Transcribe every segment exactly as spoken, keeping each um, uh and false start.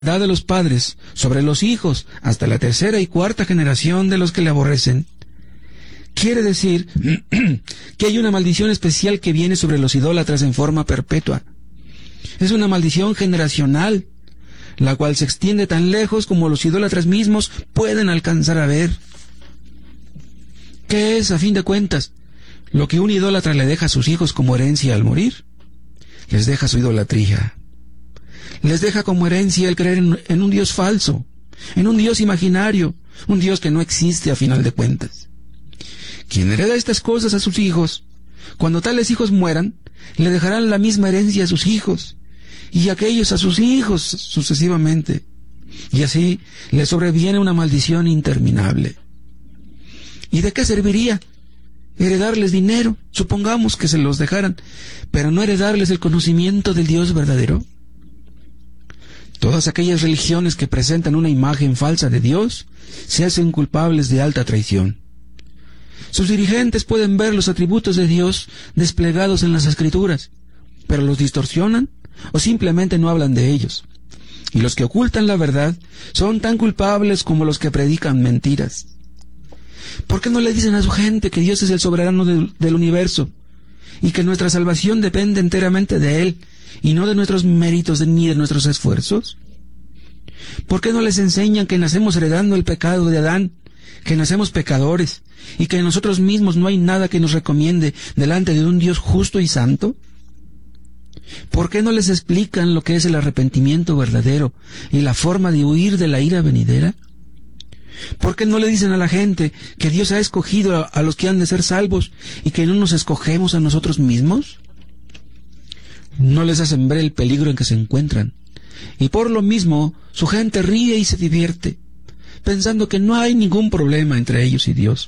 de los padres sobre los hijos hasta la tercera y cuarta generación de los que le aborrecen. Quiere decir que hay una maldición especial que viene sobre los idólatras en forma perpetua. Es una maldición generacional, la cual se extiende tan lejos como los idólatras mismos pueden alcanzar a ver. ¿Qué es, a fin de cuentas, lo que un idólatra le deja a sus hijos como herencia al morir? Les deja su idolatría. Les deja como herencia el creer en, en un Dios falso, en un Dios imaginario, un Dios que no existe a final de cuentas. Quien hereda estas cosas a sus hijos, cuando tales hijos mueran, le dejarán la misma herencia a sus hijos, y aquellos a sus hijos sucesivamente. Y así le sobreviene una maldición interminable. ¿Y de qué serviría heredarles dinero? Supongamos que se los dejaran, pero no heredarles el conocimiento del Dios verdadero. Todas aquellas religiones que presentan una imagen falsa de Dios se hacen culpables de alta traición. Sus dirigentes pueden ver los atributos de Dios desplegados en las Escrituras, pero los distorsionan o simplemente no hablan de ellos. Y los que ocultan la verdad son tan culpables como los que predican mentiras. ¿Por qué no le dicen a su gente que Dios es el soberano del, del universo y que nuestra salvación depende enteramente de Él y no de nuestros méritos ni de nuestros esfuerzos? ¿Por qué no les enseñan que nacemos heredando el pecado de Adán, que nacemos pecadores y que en nosotros mismos no hay nada que nos recomiende delante de un Dios justo y santo? ¿Por qué no les explican lo que es el arrepentimiento verdadero y la forma de huir de la ira venidera? ¿Por qué no le dicen a la gente que Dios ha escogido a, a los que han de ser salvos y que no nos escogemos a nosotros mismos? No les hacen ver el peligro en que se encuentran, y por lo mismo su gente ríe y se divierte, pensando que no hay ningún problema entre ellos y Dios,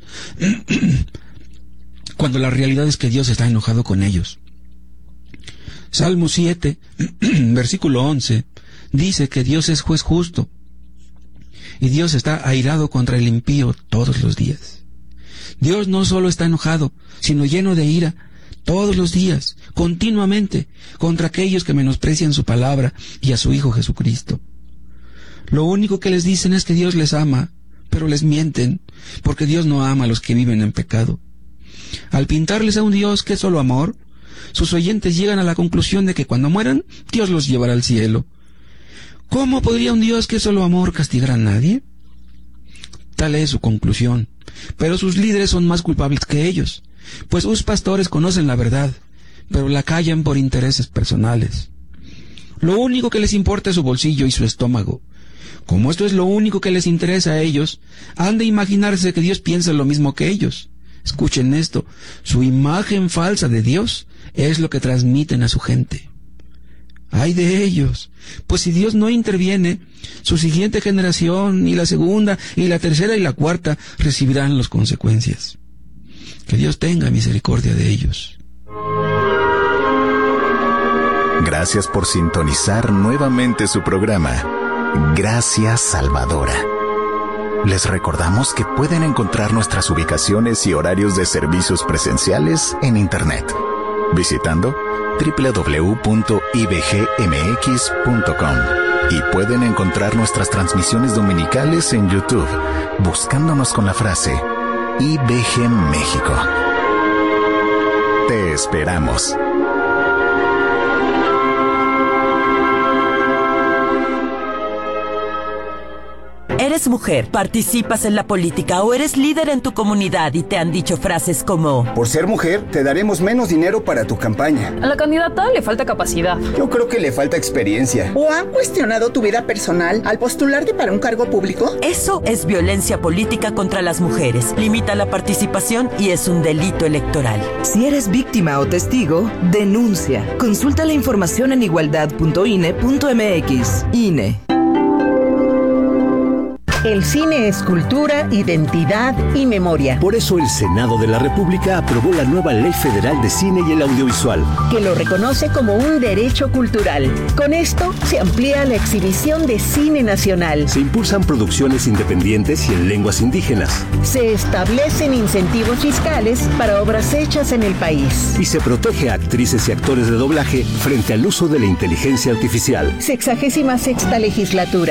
cuando la realidad es que Dios está enojado con ellos. Salmo siete, versículo once, dice que Dios es juez justo, y Dios está airado contra el impío todos los días. Dios no solo está enojado, sino lleno de ira, todos los días, continuamente, contra aquellos que menosprecian su palabra y a su Hijo Jesucristo. Lo único que les dicen es que Dios les ama, pero les mienten, porque Dios no ama a los que viven en pecado. Al pintarles a un Dios que es solo amor, sus oyentes llegan a la conclusión de que cuando mueran, Dios los llevará al cielo. ¿Cómo podría un Dios que es solo amor castigar a nadie? Tal es su conclusión, pero sus líderes son más culpables que ellos, pues sus pastores conocen la verdad, pero la callan por intereses personales. Lo único que les importa es su bolsillo y su estómago. Como esto es lo único que les interesa a ellos, han de imaginarse que Dios piensa lo mismo que ellos. Escuchen esto, su imagen falsa de Dios es lo que transmiten a su gente. ¡Ay de ellos! Pues si Dios no interviene, su siguiente generación, y la segunda, y la tercera y la cuarta, recibirán las consecuencias. Que Dios tenga misericordia de ellos. Gracias por sintonizar nuevamente su programa, Gracia Salvadora. Les recordamos que pueden encontrar nuestras ubicaciones y horarios de servicios presenciales en Internet, visitando doble u doble u doble u punto i b g m x punto com, y pueden encontrar nuestras transmisiones dominicales en YouTube, buscándonos con la frase I B G México. Te esperamos. Eres mujer, participas en la política o eres líder en tu comunidad y te han dicho frases como: por ser mujer, te daremos menos dinero para tu campaña. A la candidata le falta capacidad. Yo creo que le falta experiencia. ¿O han cuestionado tu vida personal al postularte para un cargo público? Eso es violencia política contra las mujeres. Limita la participación y es un delito electoral. Si eres víctima o testigo, denuncia. Consulta la información en igualdad punto i n e punto m x. I N E. El cine es cultura, identidad y memoria. Por eso el Senado de la República aprobó la nueva Ley Federal de Cine y el Audiovisual, que lo reconoce como un derecho cultural. Con esto se amplía la exhibición de cine nacional. Se impulsan producciones independientes y en lenguas indígenas. Se establecen incentivos fiscales para obras hechas en el país. Y se protege a actrices y actores de doblaje frente al uso de la inteligencia artificial. Sexagésima sexta legislatura.